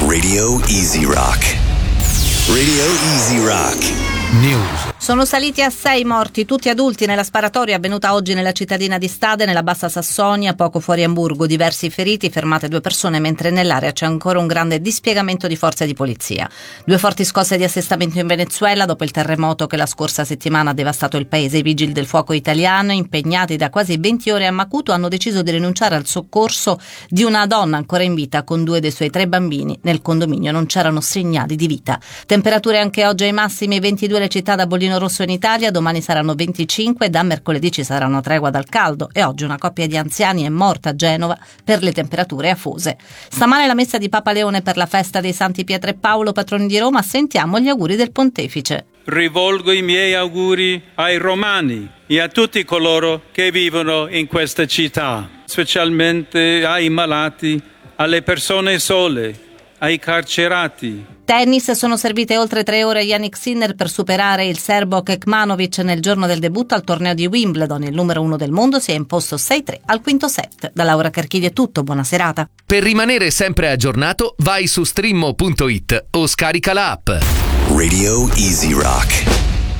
Radio Easy Rock. Radio Easy Rock. News. Sono saliti a 6 morti, tutti adulti, nella sparatoria avvenuta oggi nella cittadina di Stade, nella Bassa Sassonia, poco fuori Amburgo. Diversi feriti, fermate 2 persone, mentre nell'area c'è ancora un grande dispiegamento di forze di polizia. 2 forti scosse di assestamento in Venezuela dopo il terremoto che la scorsa settimana ha devastato il paese. I vigili del fuoco italiano, impegnati da quasi 20 ore a Macuto, hanno deciso di rinunciare al soccorso di una donna ancora in vita con 2 dei suoi 3 bambini. Nel condominio non c'erano segnali di vita. Temperature anche oggi ai massimi: 22 le città da bollino rosso in Italia, domani saranno 25, da mercoledì ci sarà una tregua dal caldo e oggi una coppia di anziani è morta a Genova per le temperature afose. Stamane la messa di Papa Leone per la festa dei Santi Pietro e Paolo, patroni di Roma. Sentiamo gli auguri del pontefice. Rivolgo i miei auguri ai romani e a tutti coloro che vivono in questa città, specialmente ai malati, alle persone sole, ai carcerati. Tennis, sono servite oltre 3 ore a Jannik Sinner per superare il serbo Kekmanovic nel giorno del debutto al torneo di Wimbledon. Il numero 1 del mondo si è imposto 6-3 al quinto set. Da Laura Carchidi è tutto, buona serata. Per rimanere sempre aggiornato, vai su streamo.it o scarica la app. Radio Easy Rock.